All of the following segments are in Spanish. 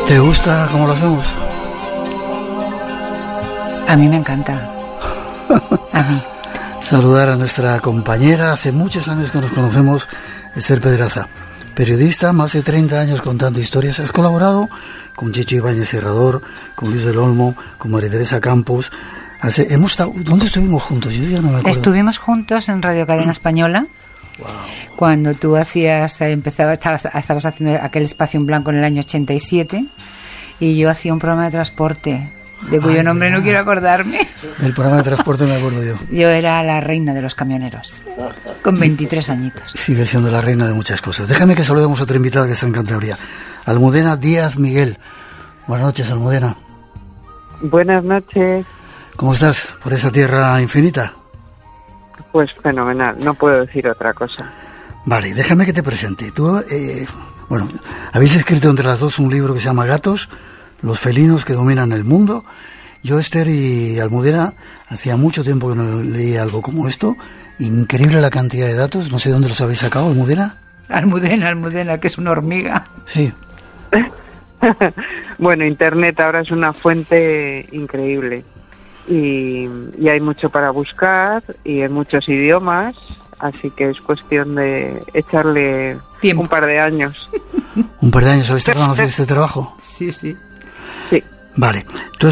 ¿Te gusta cómo lo hacemos? A mí me encanta. A mí. Saludar a nuestra compañera, hace muchos años que nos conocemos, Esther Pedraza, periodista, más de 30 años contando historias. Has colaborado con Chicho Ibáñez Serrador, con Luis del Olmo, con María Teresa Campos. ¿Dónde estuvimos juntos? Yo ya no me acuerdo. Estuvimos juntos en Radio Cadena Española. Wow. Cuando tú estabas haciendo aquel espacio en blanco en el año 87 y yo hacía un programa de transporte de cuyo nombre no quiero acordarme. Del programa de transporte me acuerdo yo. Yo era la reina de los camioneros, con 23 añitos. Sigue siendo la reina de muchas cosas. Déjame que saludemos a otra invitada que está en Cantabria. Almudena Díaz Miguel. Buenas noches, Almudena. Buenas noches. ¿Cómo estás por esa tierra infinita? Pues fenomenal, no puedo decir otra cosa. Vale, déjame que te presente. Tú, habéis escrito entre las dos un libro que se llama Gatos, los felinos que dominan el mundo. Yo, Esther y Almudena, hacía mucho tiempo que no leía algo como esto. Increíble la cantidad de datos. No sé dónde los habéis sacado, Almudena. Almudena, que es una hormiga. Sí. Bueno, Internet ahora es una fuente increíble. Y hay mucho para buscar y en muchos idiomas, así que es cuestión de echarle tiempo. Un par de años. ¿Un par de años habéis tardado en hacer este trabajo? Sí. Sí. Vale. Tú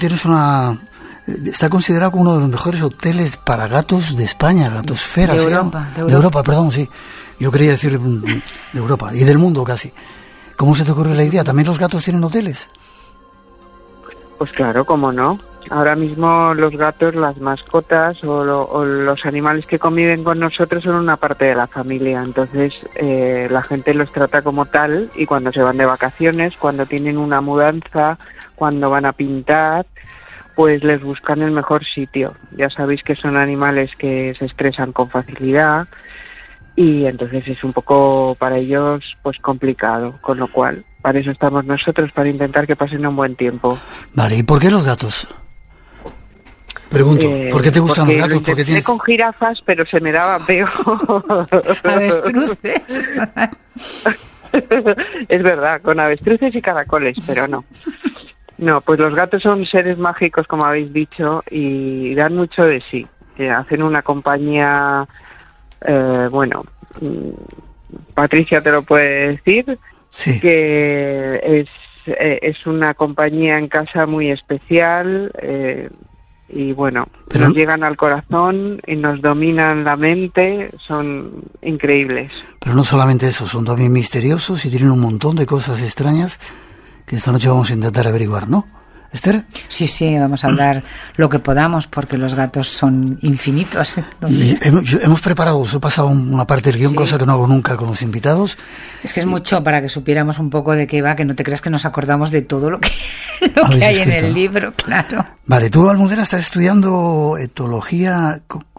está considerado como uno de los mejores hoteles para gatos de España, Gatosfera. De Europa, perdón, sí. Yo quería decir de Europa y del mundo casi. ¿Cómo se te ocurrió la idea? ¿También los gatos tienen hoteles? Pues claro, cómo no. Ahora mismo los gatos, las mascotas o los animales que conviven con nosotros son una parte de la familia. Entonces la gente los trata como tal y cuando se van de vacaciones, cuando tienen una mudanza, cuando van a pintar, pues les buscan el mejor sitio. Ya sabéis que son animales que se estresan con facilidad y entonces es un poco para ellos pues complicado, con lo cual para eso estamos nosotros, para intentar que pasen un buen tiempo. Vale, ¿y por qué los gatos? Pregunto, ¿por qué te gustan los gatos? Porque tienes... con jirafas, pero se me daba peor. Avestruces. Es verdad, con avestruces y caracoles, pero no. No, pues los gatos son seres mágicos, como habéis dicho, y dan mucho de sí. Hacen una compañía, Patricia te lo puede decir, sí, que es una compañía en casa muy especial, y bueno, pero nos llegan al corazón y nos dominan la mente, son increíbles. Pero no solamente eso, son también misteriosos y tienen un montón de cosas extrañas que esta noche vamos a intentar averiguar, ¿no? ¿Esther? Sí, vamos a hablar lo que podamos porque los gatos son infinitos. Hemos preparado, os he pasado una parte del guión, cosa que no hago nunca con los invitados. Es que es mucho para que supiéramos un poco de qué va, que no te creas que nos acordamos de todo lo que hay en el libro, claro. Vale, tú, Almudena, estás estudiando etología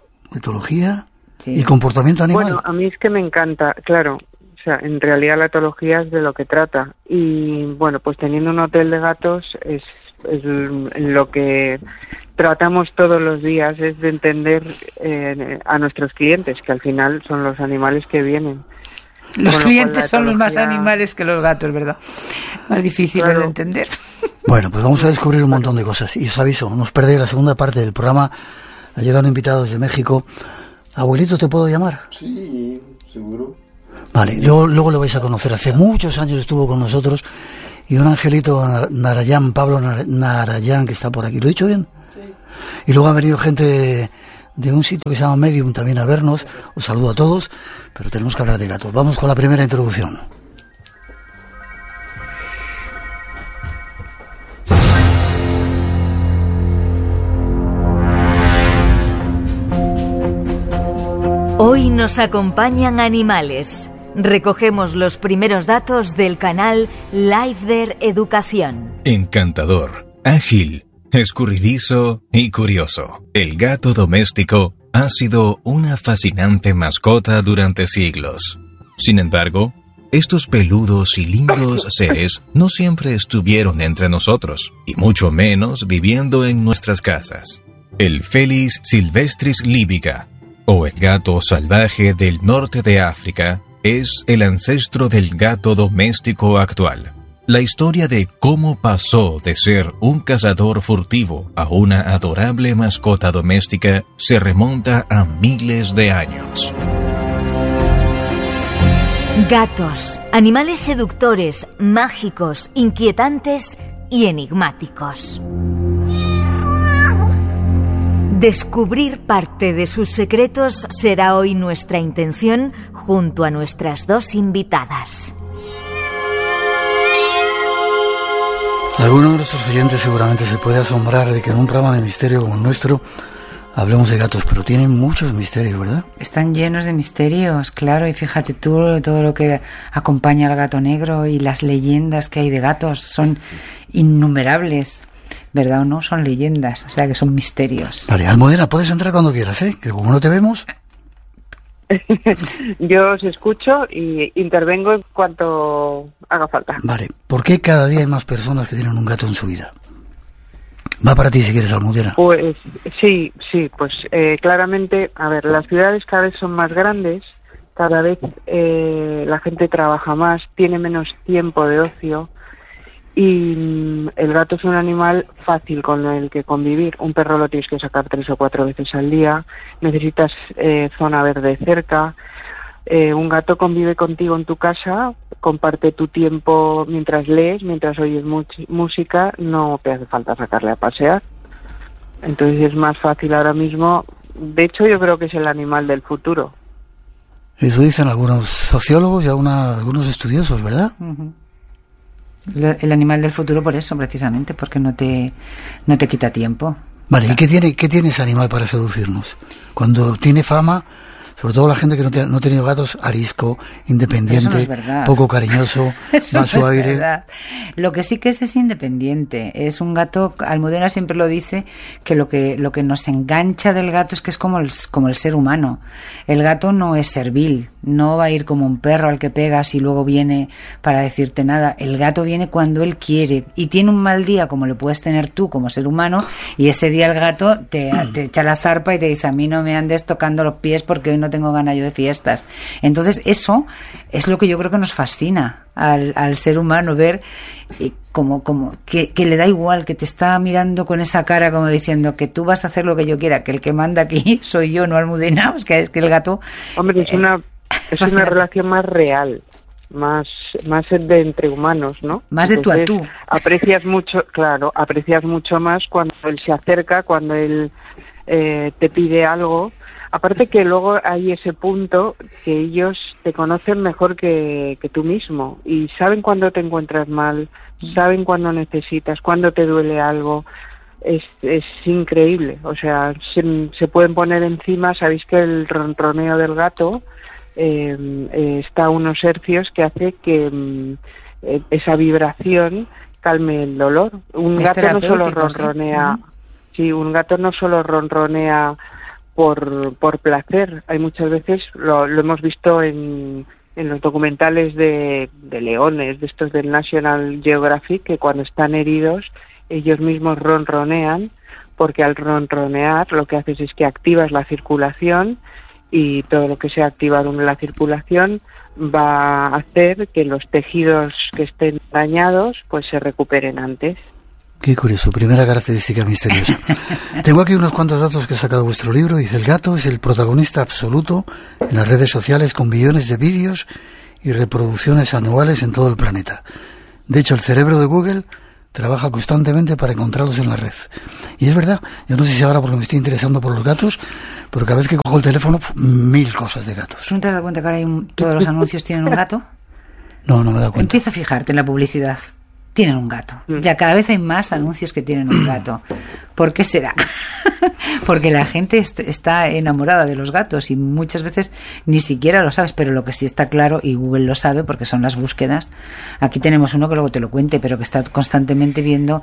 y comportamiento animal. Bueno, a mí es que me encanta, claro. O sea, en realidad la etología es de lo que trata. Y bueno, pues teniendo un hotel de gatos es lo que tratamos todos los días, es de entender a nuestros clientes, que al final son los animales que vienen. Los clientes son los más animales que los gatos, ¿verdad? Más difíciles de entender. Bueno, pues vamos a descubrir un montón de cosas. Y os aviso, no os perdéis la segunda parte del programa. Ha llegado un invitado desde México. Abuelito, ¿te puedo llamar? Sí, seguro. Vale, luego lo vais a conocer. Hace muchos años estuvo con nosotros. Y un angelito Narayán, Pablo Narayán, que está por aquí. ¿Lo he dicho bien? Sí. Y luego ha venido gente de un sitio que se llama Medium también a vernos. Os saludo a todos, pero tenemos que hablar de gatos. Vamos con la primera introducción. Hoy nos acompañan animales. Recogemos los primeros datos del canal Liveder Educación. Encantador, ágil, escurridizo y curioso. El gato doméstico ha sido una fascinante mascota durante siglos. Sin embargo, estos peludos y lindos seres no siempre estuvieron entre nosotros, y mucho menos viviendo en nuestras casas. El Felis silvestris libica, o el gato salvaje del norte de África, es el ancestro del gato doméstico actual. La historia de cómo pasó de ser un cazador furtivo a una adorable mascota doméstica se remonta a miles de años. Gatos, animales seductores, mágicos, inquietantes y enigmáticos. Descubrir parte de sus secretos será hoy nuestra intención junto a nuestras dos invitadas. Alguno de nuestros oyentes seguramente se puede asombrar de que en un programa de misterio como el nuestro hablemos de gatos, pero tienen muchos misterios, ¿verdad? Están llenos de misterios, claro, y fíjate tú todo lo que acompaña al gato negro y las leyendas que hay de gatos son innumerables, ¿verdad o no? Son leyendas, o sea que son misterios. Vale, Almudena, puedes entrar cuando quieras, ¿eh? Que como no te vemos... Yo os escucho y intervengo en cuanto haga falta. Vale, ¿por qué cada día hay más personas que tienen un gato en su vida? Va para ti si quieres, Almudena. Pues sí, pues claramente, a ver, las ciudades cada vez son más grandes, cada vez la gente trabaja más, tiene menos tiempo de ocio y el gato es un animal fácil con el que convivir. Un perro lo tienes que sacar 3 o 4 veces al día, necesitas zona verde cerca. Un gato convive contigo en tu casa, comparte tu tiempo mientras lees, mientras oyes música, no te hace falta sacarle a pasear. Entonces es más fácil ahora mismo. De hecho, yo creo que es el animal del futuro. Eso dicen algunos sociólogos y algunos estudiosos, ¿verdad? Uh-huh. El animal del futuro por eso, precisamente, porque no te quita tiempo. Vale, ¿y qué tiene ese animal para seducirnos? Cuando tiene fama, sobre todo la gente que no ha tenido gatos, arisco, independiente, no es verdad. Poco cariñoso, eso va a su no es aire. Verdad. Lo que sí que es independiente. Es un gato, Almudena siempre lo dice, que lo que nos engancha del gato es que es como el ser humano. El gato no es servil, no va a ir como un perro al que pegas y luego viene para decirte nada. El gato viene cuando él quiere y tiene un mal día como lo puedes tener tú como ser humano y ese día el gato te echa la zarpa y te dice: a mí no me andes tocando los pies porque hoy no tengo ganas yo de fiestas. Entonces eso es lo que yo creo que nos fascina al ser humano, ver como que le da igual, que te está mirando con esa cara como diciendo que tú vas a hacer lo que yo quiera, que el que manda aquí soy yo, no Almudena. Es que el gato... Hombre, es una relación más real, más de entre humanos, ¿no? Más de entonces, tú a tú. Aprecias mucho más cuando él se acerca, cuando él te pide algo. Aparte que luego hay ese punto que ellos te conocen mejor que tú mismo y saben cuando te encuentras mal, saben cuando necesitas, cuando te duele algo. Es increíble, o sea, se pueden poner encima. Sabéis que el ronroneo del gato está a unos hercios que hace que esa vibración calme el dolor. Un gato no solo ronronea, sí, un gato no solo ronronea por placer. Hay muchas veces, lo hemos visto en los documentales de leones, de estos del National Geographic, que cuando están heridos ellos mismos ronronean, porque al ronronear lo que haces es que activas la circulación y todo lo que sea activar la circulación va a hacer que los tejidos que estén dañados pues se recuperen antes. Qué curioso, primera característica misteriosa. Tengo aquí unos cuantos datos que he sacado de vuestro libro. Dice: el gato es el protagonista absoluto en las redes sociales con millones de vídeos y reproducciones anuales en todo el planeta. De hecho, el cerebro de Google trabaja constantemente para encontrarlos en la red. Y es verdad, yo no sé si ahora porque me estoy interesando por los gatos, pero cada vez que cojo el teléfono, 1000 cosas de gatos. ¿Tú no te has dado cuenta que ahora todos los anuncios tienen un gato? No me he dado cuenta. Empieza a fijarte en la publicidad. Tienen un gato. Ya cada vez hay más anuncios que tienen un gato. ¿Por qué será? Porque la gente está enamorada de los gatos y muchas veces ni siquiera lo sabes, pero lo que sí está claro, y Google lo sabe porque son las búsquedas. Aquí tenemos uno que luego te lo cuente, pero que está constantemente viendo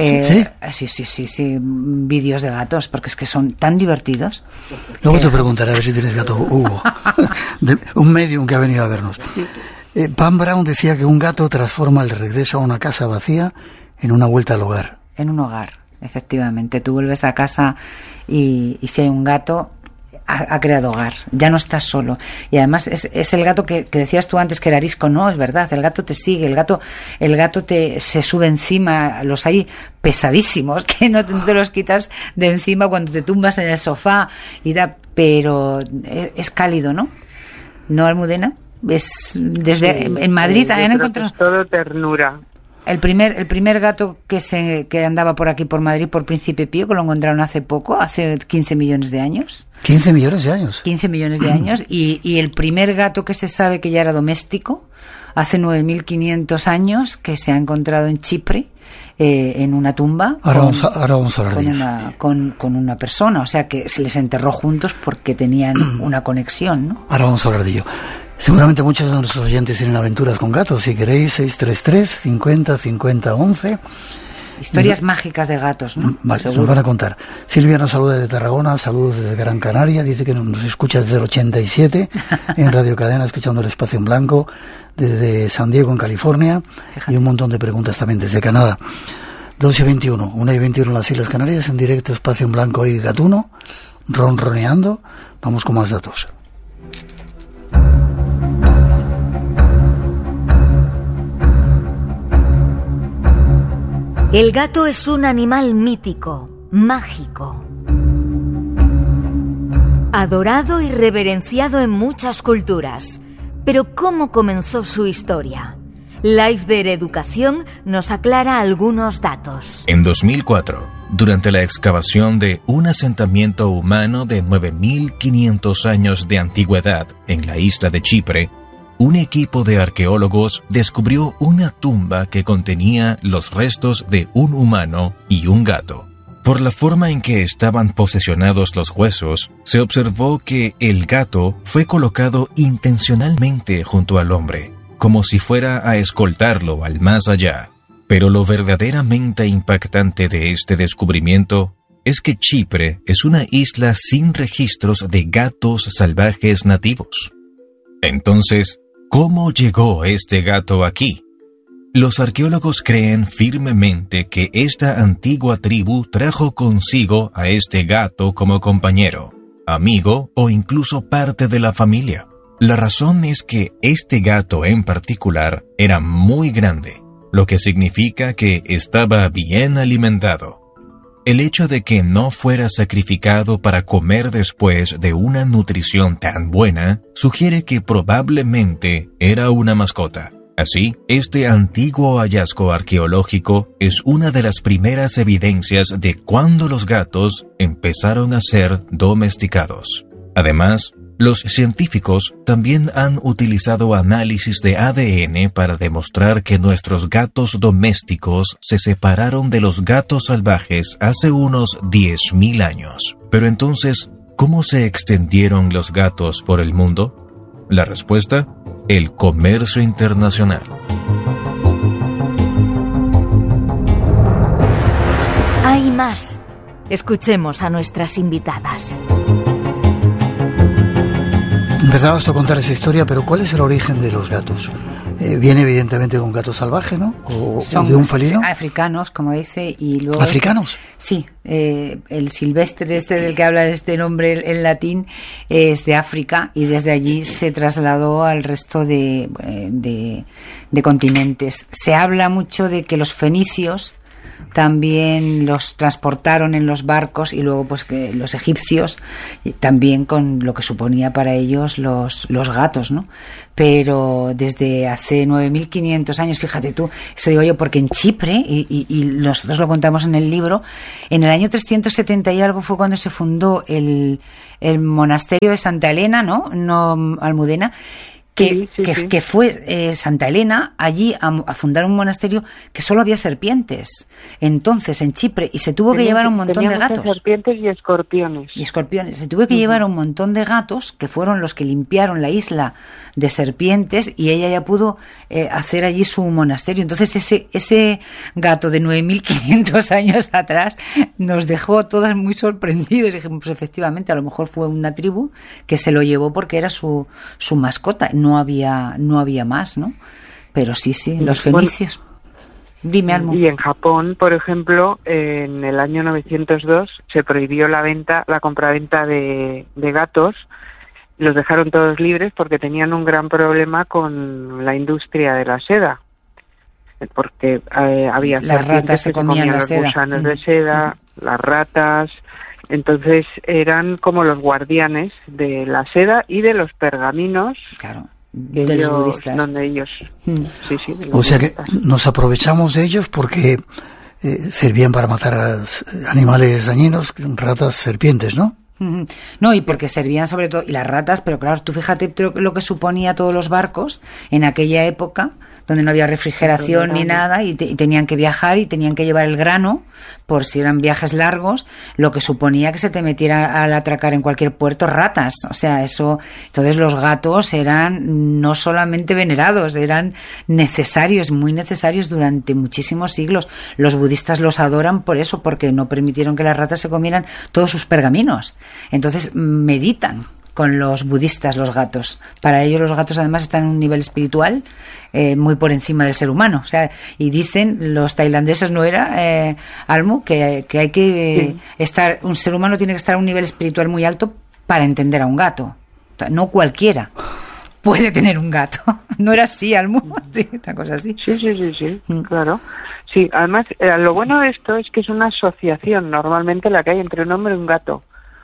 sí, vídeos de gatos, porque es que son tan divertidos. Luego te preguntaré a ver si tienes gato, Hugo. Un medium que ha venido a vernos. Sí. Pam Brown decía que un gato transforma el regreso a una casa vacía en una vuelta al hogar. En un hogar, efectivamente. Tú vuelves a casa y si hay un gato, ha creado hogar, ya no estás solo. Y además es el gato que decías tú antes que era arisco. No, es verdad, el gato te sigue, el gato se sube encima, los hay pesadísimos que no te los quitas de encima cuando te tumbas en el sofá y da, pero es cálido, ¿no? ¿No, Almudena? Es desde en Madrid han encontrado todo ternura. El primer gato que andaba por aquí por Madrid por Príncipe Pío, que lo encontraron hace poco, hace 15 millones de años. 15 millones de años. 15 millones de años. Y el primer gato que se sabe que ya era doméstico, hace 9.500 años, que se ha encontrado en Chipre, en una tumba. Ahora vamos a hablar de ellos. Con una persona. O sea que se les enterró juntos porque tenían una conexión, ¿no? Ahora vamos a hablar de ello. Seguramente muchos de nuestros oyentes tienen aventuras con gatos. Si queréis, 633 50 50 11. Historias mágicas de gatos, ¿no? Vale, nos van a contar. Silvia nos saluda desde Tarragona, saludos desde Gran Canaria, dice que nos escucha desde el 87 en Radio Cadena, escuchando el Espacio en Blanco, desde San Diego, en California, y un montón de preguntas también desde Canadá. 2:21, 1:21 en las Islas Canarias, en directo Espacio en Blanco y Gatuno, ronroneando. Vamos con más datos. El gato es un animal mítico, mágico, adorado y reverenciado en muchas culturas. Pero ¿cómo comenzó su historia? Lifebear Educación nos aclara algunos datos. En 2004, durante la excavación de un asentamiento humano de 9.500 años de antigüedad en la isla de Chipre, un equipo de arqueólogos descubrió una tumba que contenía los restos de un humano y un gato. Por la forma en que estaban posesionados los huesos, se observó que el gato fue colocado intencionalmente junto al hombre, como si fuera a escoltarlo al más allá. Pero lo verdaderamente impactante de este descubrimiento es que Chipre es una isla sin registros de gatos salvajes nativos. Entonces, ¿cómo llegó este gato aquí? Los arqueólogos creen firmemente que esta antigua tribu trajo consigo a este gato como compañero, amigo o incluso parte de la familia. La razón es que este gato en particular era muy grande, lo que significa que estaba bien alimentado. El hecho de que no fuera sacrificado para comer después de una nutrición tan buena sugiere que probablemente era una mascota. Así, este antiguo hallazgo arqueológico es una de las primeras evidencias de cuándo los gatos empezaron a ser domesticados. Además, los científicos también han utilizado análisis de ADN para demostrar que nuestros gatos domésticos se separaron de los gatos salvajes hace unos 10.000 años. Pero entonces, ¿cómo se extendieron los gatos por el mundo? La respuesta: el comercio internacional. Hay más. Escuchemos a nuestras invitadas. Empezabas a contar esa historia, pero ¿cuál es el origen de los gatos? Viene evidentemente de un gato salvaje, ¿no? ¿O de un felino? Africanos, como dice, y luego... ¿Africanos? Sí, el silvestre del que habla de este nombre en latín es de África, y desde allí se trasladó al resto de continentes. Se habla mucho de que los fenicios también los transportaron en los barcos, y luego pues que los egipcios también, con lo que suponía para ellos los gatos, ¿no? Pero desde hace 9.500 años, fíjate tú, eso digo yo, porque en Chipre, y nosotros lo contamos en el libro, en el año 370 y algo fue cuando se fundó el monasterio de Santa Elena, ¿no, Almudena? Que fue Santa Elena allí a fundar un monasterio que solo había serpientes entonces en Chipre, y se tuvo que llevar un montón de gatos. Serpientes y escorpiones. Se tuvo que llevar un montón de gatos, que fueron los que limpiaron la isla de serpientes, y ella ya pudo hacer allí su monasterio. Entonces ese gato de 9.500 años atrás nos dejó todas muy sorprendidos. Dijimos, pues efectivamente, a lo mejor fue una tribu que se lo llevó porque era su mascota. No había más, ¿no? Pero sí, los fenicios. Dime, Almo. Y en Japón, por ejemplo, en el año 902 se prohibió la compraventa de gatos. Los dejaron todos libres porque tenían un gran problema con la industria de la seda. Porque había las ratas se comían la los seda. gusanos de seda, las ratas. Entonces eran como los guardianes de la seda y de los pergaminos. Claro, de los budistas. Donde ellos, sí, o sea que nos aprovechamos de ellos porque servían para matar a animales dañinos, ratas, serpientes, ¿no? No, y porque servían sobre todo, y las ratas, pero claro, tú fíjate lo que suponía todos los barcos en aquella época, donde no había refrigeración ni nada, y tenían que viajar y tenían que llevar el grano, por si eran viajes largos, lo que suponía que se te metiera al atracar en cualquier puerto ratas, o sea, eso. Entonces los gatos eran no solamente venerados, eran necesarios, muy necesarios durante muchísimos siglos. Los budistas los adoran por eso, porque no permitieron que las ratas se comieran todos sus pergaminos. Entonces meditan con los budistas los gatos. Para ellos los gatos además están en un nivel espiritual muy por encima del ser humano. O sea, y dicen los tailandeses, ¿no era, Almo? Que hay que estar, un ser humano tiene que estar a un nivel espiritual muy alto para entender a un gato. O sea, no cualquiera puede tener un gato. ¿No era así, Almo? Sí, una cosa así. Sí, claro. Sí, además, lo bueno de esto es que es una asociación normalmente la que hay entre un hombre y un gato.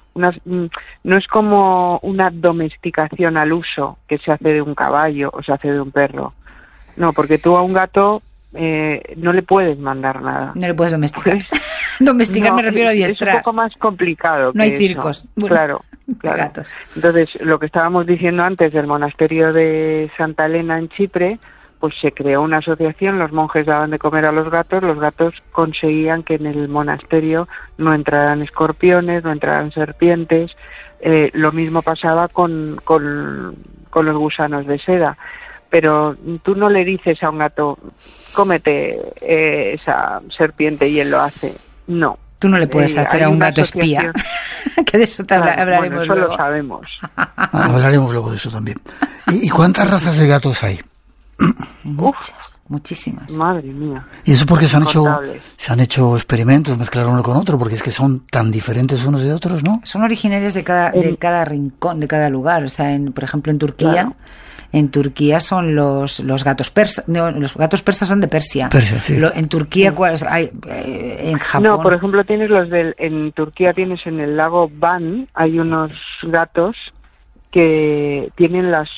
No es como una domesticación al uso que se hace de un caballo o se hace de un perro. No, porque tú a un gato no le puedes mandar nada. No le puedes domesticar. Pues, domesticar no, me refiero a adiestrar. Es un poco más complicado. No hay circos. Bueno, claro. Gatos. Entonces, lo que estábamos diciendo antes del monasterio de Santa Elena en Chipre, pues se creó una asociación, los monjes daban de comer a los gatos conseguían que en el monasterio no entraran escorpiones, no entraran serpientes. Lo mismo pasaba con los gusanos de seda. Pero tú no le dices a un gato, cómete esa serpiente, y él lo hace. No. Tú no le puedes hacer a un gato espía. Que de eso hablaremos luego. Eso lo sabemos. Hablaremos luego de eso también. ¿Y cuántas razas de gatos hay? Muchas, muchísimas. Madre mía. Y eso porque se han hecho experimentos, mezclar uno con otro, porque es que son tan diferentes unos de otros, ¿no? Son originarios de cada rincón, de cada lugar. O sea, por ejemplo, en Turquía. Claro. En Turquía son los gatos persas. No, los gatos persas son de Persia. Sí. En Turquía, ¿cuáles hay? En Japón. No, por ejemplo, tienes en Turquía tienes en el lago Van, hay unos gatos que tienen las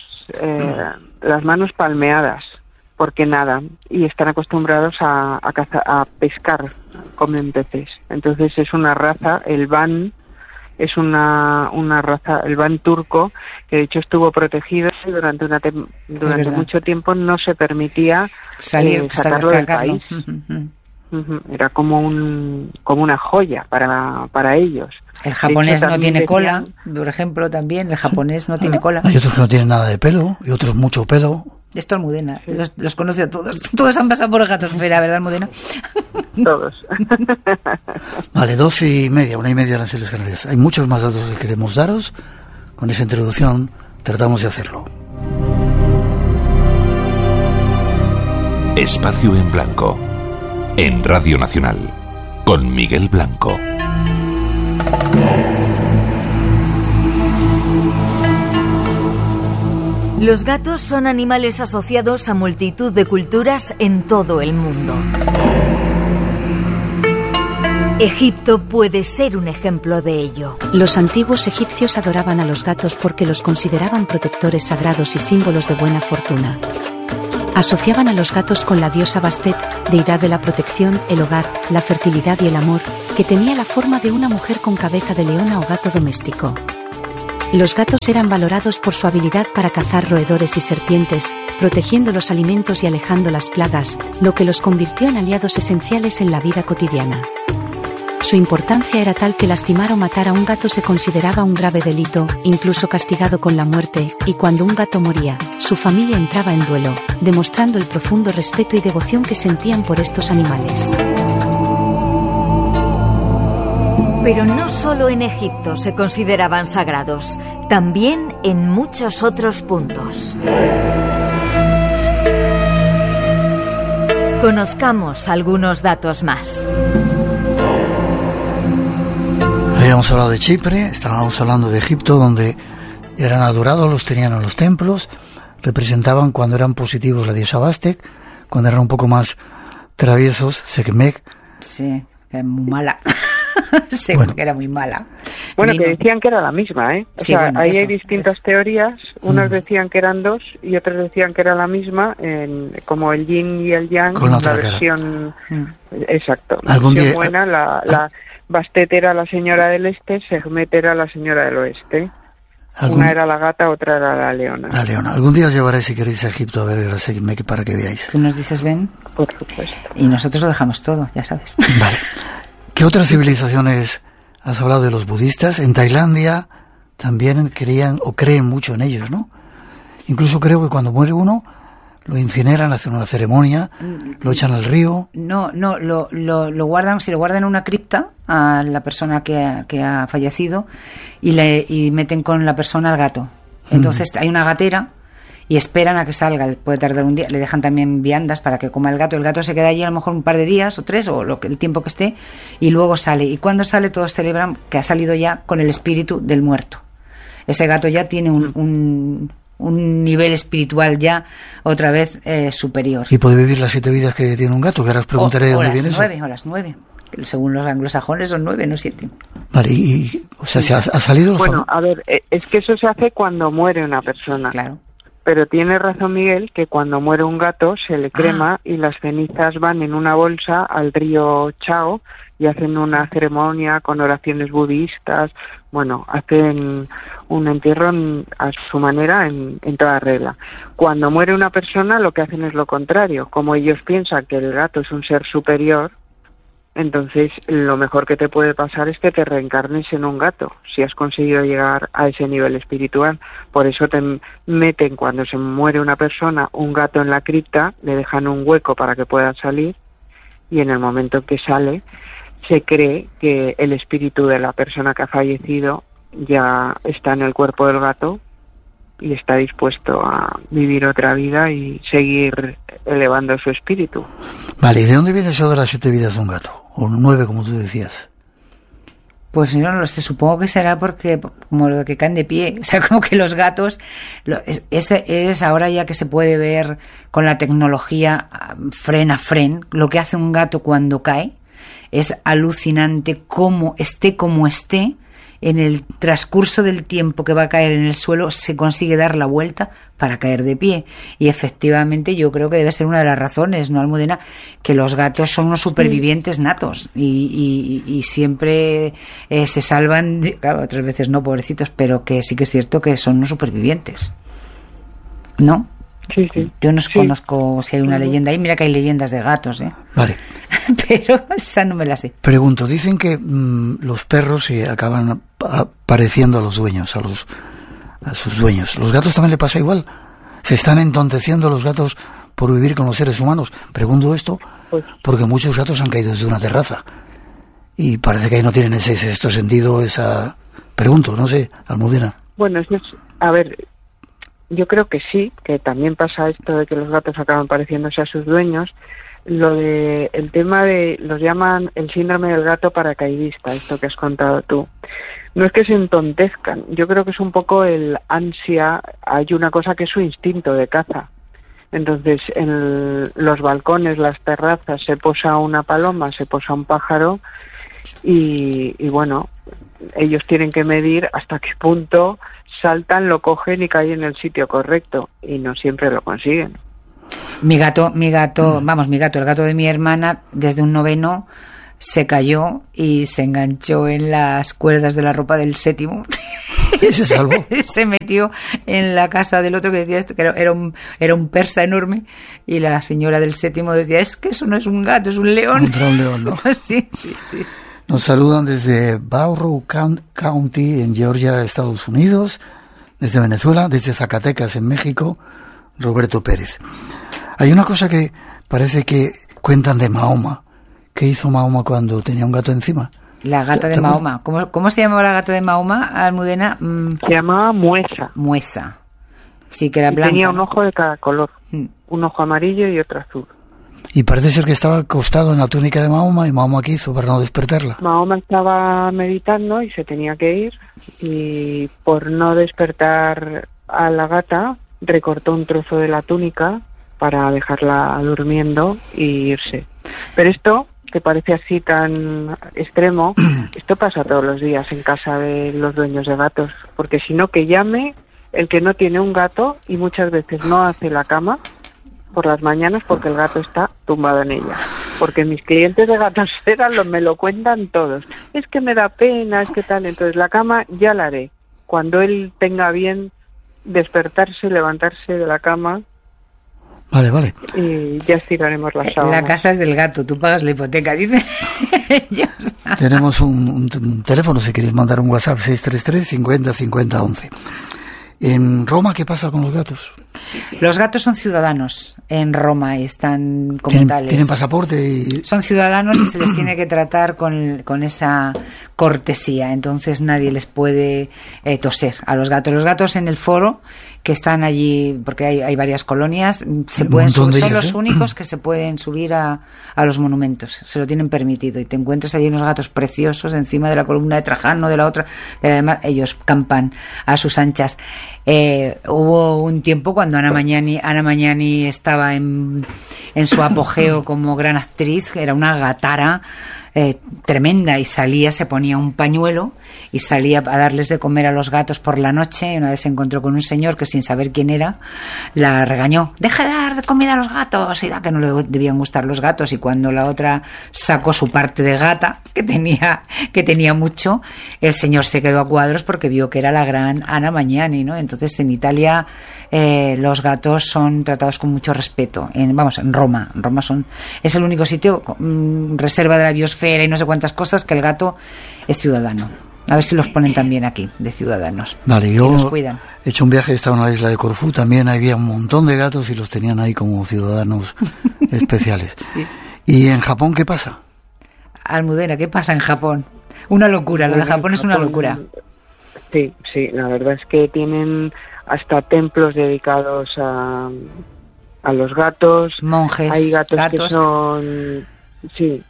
manos palmeadas porque nadan y están acostumbrados a pescar, comen peces. Entonces es una raza, el Van. Es una raza, el Van turco, que de hecho estuvo protegido y durante mucho tiempo no se permitía sacarlo del país. Era como una joya para ellos. El japonés no tiene cola, por ejemplo, también. El japonés no tiene cola. Hay otros que no tienen nada de pelo y otros mucho pelo. Esto Almudena, los conoce a todos. Todos han pasado por Gatosfera, ¿verdad, Almudena? Todos. Vale, 2:30, 1:30 en las Islas Canarias. Hay muchos más datos que queremos daros. Con esa introducción tratamos de hacerlo. Espacio en Blanco, en Radio Nacional, con Miguel Blanco. Los gatos son animales asociados a multitud de culturas en todo el mundo. Egipto puede ser un ejemplo de ello. Los antiguos egipcios adoraban a los gatos porque los consideraban protectores sagrados y símbolos de buena fortuna. Asociaban a los gatos con la diosa Bastet, deidad de la protección, el hogar, la fertilidad y el amor, que tenía la forma de una mujer con cabeza de leona o gato doméstico. Los gatos eran valorados por su habilidad para cazar roedores y serpientes, protegiendo los alimentos y alejando las plagas, lo que los convirtió en aliados esenciales en la vida cotidiana. Su importancia era tal que lastimar o matar a un gato se consideraba un grave delito, incluso castigado con la muerte, y cuando un gato moría, su familia entraba en duelo, demostrando el profundo respeto y devoción que sentían por estos animales. Pero no solo en Egipto se consideraban sagrados, también en muchos otros puntos. Conozcamos algunos datos más. Habíamos hablado de Chipre, estábamos hablando de Egipto, donde eran adorados, los tenían en los templos, representaban cuando eran positivos la diosa Bastet, cuando eran un poco más traviesos, Sekhmet. Sí, que era muy mala. Que era muy mala. Bueno, que decían que era la misma, ¿eh? O sea, ahí hay distintas teorías. Unos decían que eran dos y otros decían que era la misma, como el yin y el yang, con la versión... Exacto. La Algún versión día... buena, la Bastet era la señora del este, Sekhmet era la señora del oeste. Una era la gata, otra era la leona. La leona. Algún día os llevaré, si queréis, a Egipto a ver a Sekhmet para que veáis. Tú nos dices, ven. Por supuesto. Y nosotros lo dejamos todo, ya sabes. Vale. ¿Qué otras civilizaciones has hablado de los budistas? En Tailandia también creían o creen mucho en ellos, ¿no? Incluso creo que cuando muere uno, lo incineran, hacen una ceremonia, lo echan al río. No, lo guardan, si lo guardan en una cripta a la persona que ha fallecido y meten con la persona al gato. Entonces hay una gatera y esperan a que salga, puede tardar un día, le dejan también viandas para que coma el gato se queda allí a lo mejor un par de días o 3 o el tiempo que esté y luego sale, y cuando sale todos celebran que ha salido ya con el espíritu del muerto. Ese gato ya tiene un nivel espiritual ya otra vez superior. Y puede vivir las 7 vidas que tiene un gato, que ahora os preguntaré de dónde viene eso. O las 9, según los anglosajones son 9, no 7. Vale, o sea, ¿se ha salido? Bueno, a ver, es que eso se hace cuando muere una persona. Claro. Pero tiene razón Miguel que cuando muere un gato se le crema y las cenizas van en una bolsa al río Chao y hacen una ceremonia con oraciones budistas. Bueno, hacen un entierro a su manera en toda regla. Cuando muere una persona lo que hacen es lo contrario. Como ellos piensan que el gato es un ser superior, entonces lo mejor que te puede pasar es que te reencarnes en un gato, si has conseguido llegar a ese nivel espiritual. Por eso te meten, cuando se muere una persona, un gato en la cripta, le dejan un hueco para que pueda salir, y en el momento que sale, se cree que el espíritu de la persona que ha fallecido ya está en el cuerpo del gato y está dispuesto a vivir otra vida y seguir elevando su espíritu. Vale, ¿y de dónde viene eso de las 7 vidas de un gato? O 9, como tú decías. Pues no lo sé, supongo que será porque como lo que caen de pie, o sea, como que los gatos, es ahora ya que se puede ver con la tecnología fren a fren, lo que hace un gato cuando cae, es alucinante como esté, en el transcurso del tiempo que va a caer en el suelo se consigue dar la vuelta para caer de pie. Y efectivamente yo creo que debe ser una de las razones, ¿no, Almudena? Que los gatos son unos supervivientes natos y siempre se salvan, claro, otras veces no, pobrecitos, pero que sí que es cierto que son unos supervivientes, ¿no? Sí, sí. Yo no conozco si hay una leyenda ahí. Mira que hay leyendas de gatos, ¿eh? Vale. Pero esa no me la sé. Pregunto, dicen que los perros se acaban pareciendo a los dueños, a sus dueños. ¿Los gatos también le pasa igual? ¿Se están entonteciendo los gatos por vivir con los seres humanos? Pregunto esto porque muchos gatos han caído desde una terraza y parece que ahí no tienen ese sexto sentido, Pregunto, no sé, Almudena. Bueno, a ver, yo creo que sí, que también pasa esto de que los gatos acaban pareciéndose a sus dueños. El tema los llaman el síndrome del gato paracaidista, esto que has contado tú. No es que se entontezcan, yo creo que es un poco el ansia, hay una cosa que es su instinto de caza. Entonces, en los balcones, las terrazas, se posa una paloma, se posa un pájaro y bueno, ellos tienen que medir hasta qué punto saltan, lo cogen y caen en el sitio correcto, y no siempre lo consiguen. Mi gato, el gato de mi hermana, desde un 9º se cayó y se enganchó en las cuerdas de la ropa del 7º. ¿Se salvó? Se metió en la casa del otro que decía esto, que era un persa enorme, y la señora del 7º decía, es que eso no es un gato, es un león. Contra un león, ¿no? Sí. Nos saludan desde Barrow County, en Georgia, Estados Unidos, desde Venezuela, desde Zacatecas, en México, Roberto Pérez. Hay una cosa que parece que cuentan de Mahoma. ¿Qué hizo Mahoma cuando tenía un gato encima? La gata de Mahoma. ¿Cómo se llamaba la gata de Mahoma, Almudena? Se llamaba Muesa. Muesa. Sí, que era blanca. Tenía un ojo de cada color. Un ojo amarillo y otro azul. Y parece ser que estaba acostado en la túnica de Mahoma, y Mahoma, ¿qué hizo para no despertarla? Mahoma estaba meditando y se tenía que ir, y por no despertar a la gata recortó un trozo de la túnica para dejarla durmiendo y irse. Pero esto, que parece así tan extremo, esto pasa todos los días en casa de los dueños de gatos, porque si no, que llame el que no tiene un gato y muchas veces no hace la cama por las mañanas porque el gato está tumbado en ella. Porque mis clientes de Gatosfera me lo cuentan todos. Es que me da pena, es que tal. Entonces la cama ya la haré. Cuando él tenga bien despertarse, levantarse de la cama. Vale. Y ya estiraremos la sábana. La casa es del gato, tú pagas la hipoteca, dice. Tenemos un teléfono, si queréis mandar un WhatsApp, 633 50 50 11. En Roma, ¿qué pasa con los gatos? Los gatos son ciudadanos en Roma y están como tales. ¿Tienen pasaporte? Y... Son ciudadanos y se les tiene que tratar con esa cortesía. Entonces nadie les puede toser a los gatos. Los gatos en el foro, que están allí, porque hay varias colonias, se pueden son los únicos que se pueden subir a los monumentos. Se lo tienen permitido. Y te encuentras allí unos gatos preciosos encima de la columna de Trajano, de la otra. Además, ellos campan a sus anchas. Hubo un tiempo cuando Ana Magnani estaba en su apogeo como gran actriz, era una gatara tremenda, y se ponía un pañuelo y salía a darles de comer a los gatos por la noche. Y una vez se encontró con un señor que, sin saber quién era, la regañó: deja de dar de comida a los gatos, y que no le debían gustar los gatos. Y cuando la otra sacó su parte de gata, que tenía mucho, el señor se quedó a cuadros porque vio que era la gran Ana Magnani, ¿no? Entonces en Italia los gatos son tratados con mucho respeto. En Roma es el único sitio, reserva de la biosfera y no sé cuántas cosas, que el gato es ciudadano. A ver si los ponen también aquí, de ciudadanos. Vale, yo los cuidan. He hecho un viaje, estaba en la isla de Corfú, también había un montón de gatos y los tenían ahí como ciudadanos especiales. Sí. ¿Y en Japón qué pasa? Almudena, ¿qué pasa en Japón? Una locura, lo de Japón es una locura. Sí, la verdad es que tienen hasta templos dedicados a los gatos. Monjes, hay gatos que son... Sí.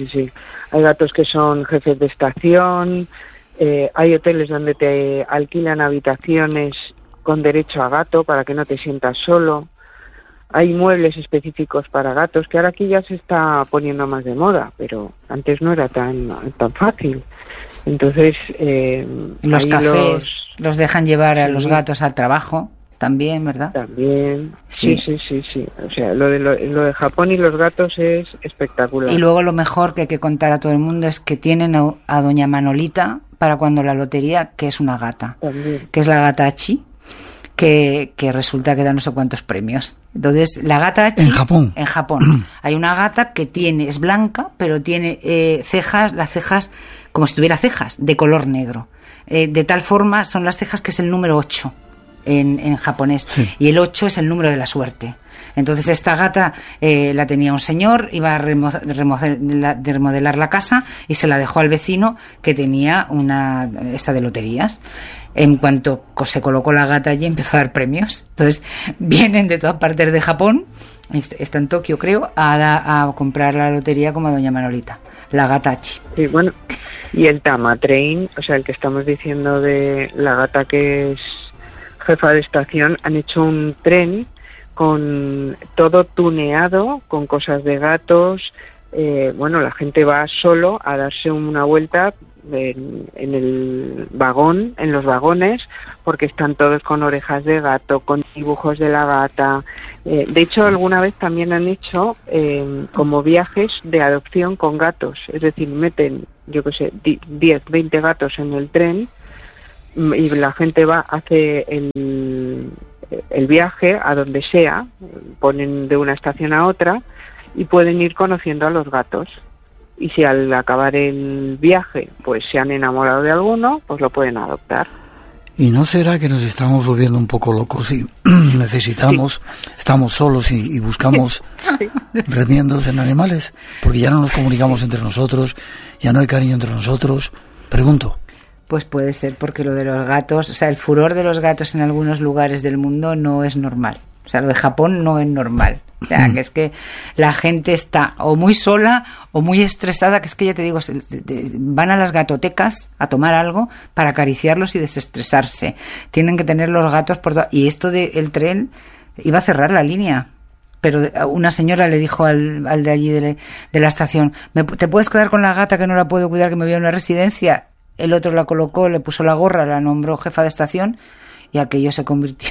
Hay gatos que son jefes de estación, hay hoteles donde te alquilan habitaciones con derecho a gato para que no te sientas solo. Hay muebles específicos para gatos, que ahora aquí ya se está poniendo más de moda, pero antes no era tan fácil. Entonces, los cafés los dejan llevar a los gatos al trabajo. También, ¿verdad? También, sí. O sea, lo de Japón y los gatos es espectacular. Y luego lo mejor que hay que contar a todo el mundo es que tienen a doña Manolita para cuando la lotería, que es una gata, también. Que es la gata Achi, que resulta que da no sé cuántos premios. Entonces, la gata Achi... En Japón. Hay una gata que es blanca, pero tiene las cejas, como si tuviera cejas, de color negro. De tal forma, son las cejas que es el número 8. En japonés, sí. Y el 8 es el número de la suerte. Entonces esta gata la tenía un señor, iba a remodelar la casa y se la dejó al vecino que tenía esta de loterías. En cuanto se colocó la gata allí, empezó a dar premios. Entonces vienen de todas partes de Japón, está en Tokio creo, a comprar la lotería como a doña Manolita, la gata Achi. Sí, bueno, y el Tama Train, o sea, el que estamos diciendo de la gata que es jefa de estación, han hecho un tren con todo tuneado, con cosas de gatos. La gente va solo a darse una vuelta en el vagón, en los vagones, porque están todos con orejas de gato, con dibujos de la gata. De hecho, alguna vez también han hecho como viajes de adopción con gatos, es decir, meten, 10, 20 gatos en el tren, y la gente hace el viaje a donde sea, ponen de una estación a otra y pueden ir conociendo a los gatos. Y si al acabar el viaje pues se han enamorado de alguno, pues lo pueden adoptar. ¿Y no será que nos estamos volviendo un poco locos y estamos solos y buscamos remiendos en animales? Porque ya no nos comunicamos entre nosotros, ya no hay cariño entre nosotros. Pregunto. Pues puede ser porque lo de los gatos, o sea, el furor de los gatos en algunos lugares del mundo no es normal. O sea, lo de Japón no es normal. O sea, que es que la gente está o muy sola o muy estresada, que es que ya te digo, van a las gatotecas a tomar algo para acariciarlos y desestresarse. Tienen que tener los gatos por todo. Y esto del tren iba a cerrar la línea. Pero una señora le dijo al de allí de la estación, ¿te puedes quedar con la gata que no la puedo cuidar, que me voy a una residencia? El otro la colocó, le puso la gorra, la nombró jefa de estación y aquello se convirtió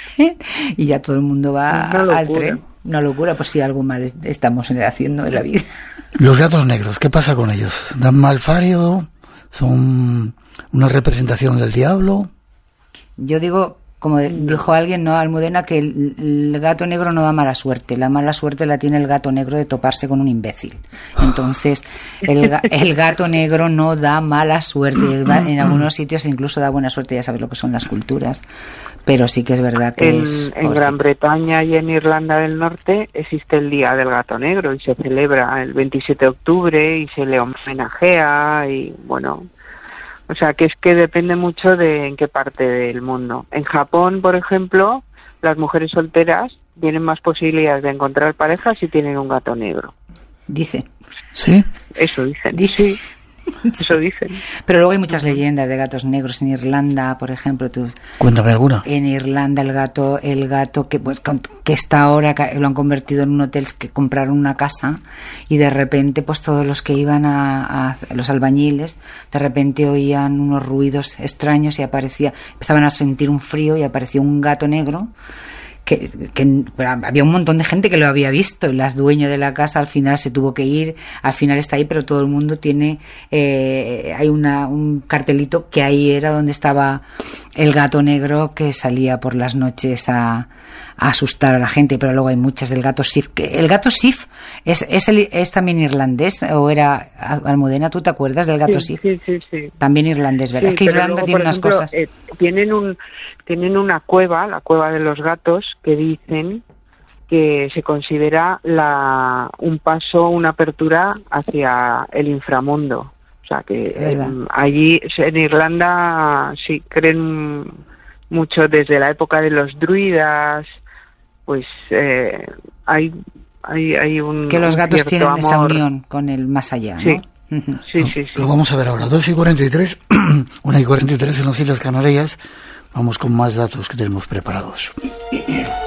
y ya todo el mundo va al tren. Una locura, pues sí, algo mal estamos haciendo en la vida. Los gatos negros, ¿qué pasa con ellos? ¿Dan mal fario? ¿Son una representación del diablo? Yo digo, como dijo alguien, ¿no? Almudena, que el gato negro no da mala suerte. La mala suerte la tiene el gato negro de toparse con un imbécil. Entonces, el gato negro no da mala suerte. En algunos sitios incluso da buena suerte, ya sabes lo que son las culturas. Pero sí que es verdad que en Gran Bretaña y en Irlanda del Norte existe el Día del Gato Negro y se celebra el 27 de octubre y se le homenajea y bueno... O sea, que es que depende mucho de en qué parte del mundo. En Japón, por ejemplo, las mujeres solteras tienen más posibilidades de encontrar pareja si tienen un gato negro. Dice. ¿Sí? Eso dicen. Dice. Eso dicen. Pero luego hay muchas leyendas de gatos negros en Irlanda, por ejemplo. Cuéntame alguna. En Irlanda el gato que está ahora, lo han convertido en un hotel, que compraron una casa y de repente pues todos los que iban a los albañiles de repente oían unos ruidos extraños y empezaban a sentir un frío y apareció un gato negro. Que había un montón de gente que lo había visto y las dueñas de la casa al final se tuvo que ir, al final está ahí, pero todo el mundo tiene hay un cartelito que ahí era donde estaba el gato negro que salía por las noches a asustar a la gente. Pero luego hay muchas del gato Sif. El gato Sif es también irlandés, o era, Almudena, ¿tú te acuerdas del gato Sif? Sí. También irlandés, ¿verdad? Sí, es que Irlanda luego, tiene por unas ejemplo, cosas. Tienen una cueva, la cueva de los gatos, que dicen que se considera un paso, una apertura hacia el inframundo. O sea, que allí en Irlanda sí creen mucho desde la época de los druidas, pues hay un... Que los gatos tienen amor. esa unión con el más allá, ¿no? Sí. Lo vamos a ver ahora, 2:43, 1:43 en las Islas Canarias. Vamos con más datos que tenemos preparados.